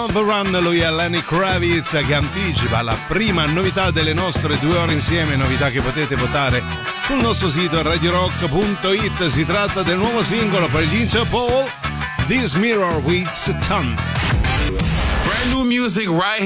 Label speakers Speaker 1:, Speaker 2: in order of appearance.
Speaker 1: on the Run, lui è Lenny Kravitz che anticipa la prima novità delle nostre 2 ore insieme, novità che potete votare sul nostro sito radiorock.it. Si tratta del nuovo singolo per gli Interpol, This Mirror Waits Ton.
Speaker 2: Brand new music right